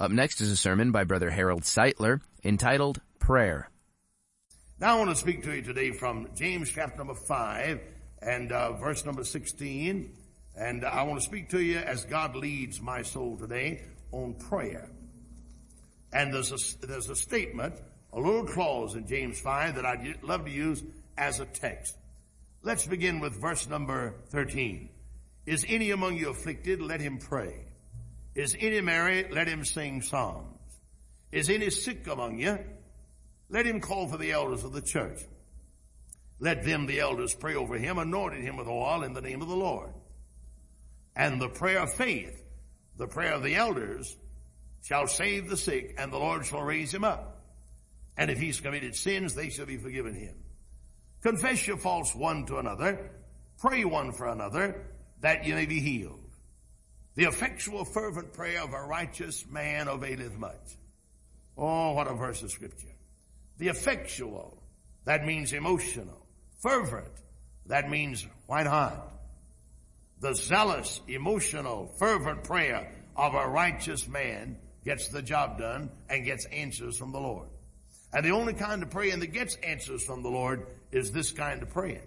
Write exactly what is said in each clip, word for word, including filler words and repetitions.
Up next is a sermon by Brother Harold Seitler entitled Prayer. Now I want to speak to you today from James chapter number five and uh, verse number sixteen. And I want to speak to you as God leads my soul today on prayer. And there's a, there's a statement, a little clause in James five that I'd love to use as a text. Let's begin with verse number thirteen. Is any among you afflicted? Let him pray. Is any merry? Let him sing psalms. Is any sick among you? Let him call for the elders of the church. Let them, the elders, pray over him, anointing him with oil in the name of the Lord. And the prayer of faith, the prayer of the elders, shall save the sick, and the Lord shall raise him up. And if he's committed sins, they shall be forgiven him. Confess your faults one to another. Pray one for another, that you may be healed. The effectual fervent prayer of a righteous man availeth much. Oh, what a verse of scripture. The effectual, that means emotional. Fervent, that means white hot. The zealous, emotional, fervent prayer of a righteous man gets the job done and gets answers from the Lord. And the only kind of praying that gets answers from the Lord is this kind of praying.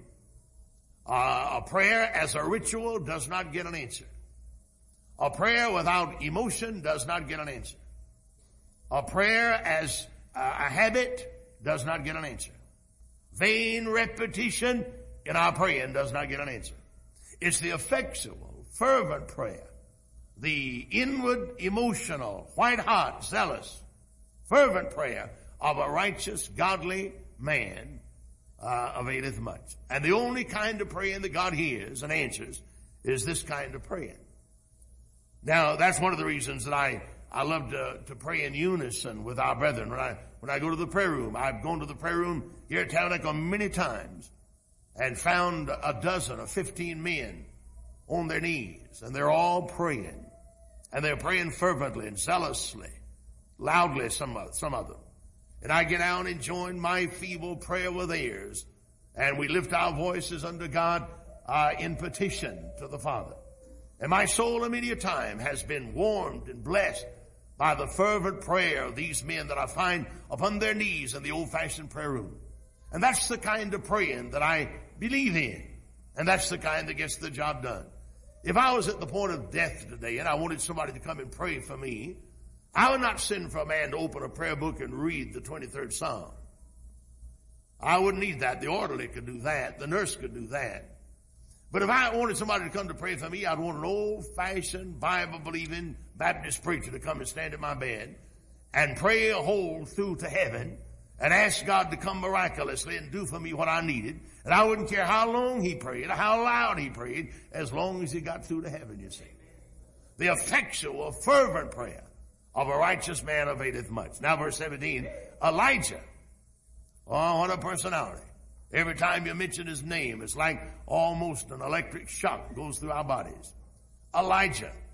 Uh, a prayer as a ritual does not get an answer. A prayer without emotion does not get an answer. A prayer as a habit does not get an answer. Vain repetition in our praying does not get an answer. It's the effectual, fervent prayer, the inward, emotional, white-hot, zealous, fervent prayer of a righteous, godly man uh, availeth much. And the only kind of praying that God hears and answers is this kind of praying. Now, that's one of the reasons that I, I love to, to pray in unison with our brethren. When I, when I go to the prayer room, I've gone to the prayer room here at Tabernacle many times and found a dozen or fifteen men on their knees, and they're all praying. And they're praying fervently and zealously, loudly, some of, some of them. And I get out and join my feeble prayer with theirs, and we lift our voices unto God uh, in petition to the Father. And my soul in many a time has been warmed and blessed by the fervent prayer of these men that I find upon their knees in the old-fashioned prayer room. And that's the kind of praying that I believe in. And that's the kind that gets the job done. If I was at the point of death today and I wanted somebody to come and pray for me, I would not send for a man to open a prayer book and read the twenty-third Psalm. I wouldn't need that. The orderly could do that. The nurse could do that. But if I wanted somebody to come to pray for me, I'd want an old-fashioned, Bible-believing Baptist preacher to come and stand at my bed and pray a hole through to heaven and ask God to come miraculously and do for me what I needed. And I wouldn't care how long he prayed or how loud he prayed, as long as he got through to heaven, you see. The effectual, fervent prayer of a righteous man availeth much. Now verse seventeen, Elijah. Oh, what a personality. Every time you mention his name, it's like almost an electric shock goes through our bodies. Elijah,